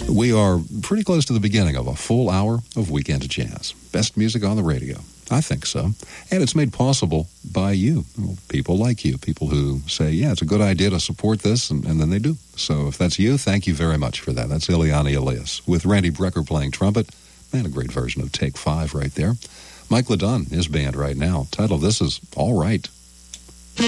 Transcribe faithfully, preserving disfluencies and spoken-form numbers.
We are pretty close to the beginning of a full hour of Weekend Jazz. Best music on the radio. I think so. And it's made possible by you, people like you, people who say, yeah, it's a good idea to support this, and, and then they do. So if that's you, thank you very much for that. That's Ileana Elias with Randy Brecker playing trumpet, and a great version of Take Five right there. Mike LeDun, his band right now. Title of this is All Right.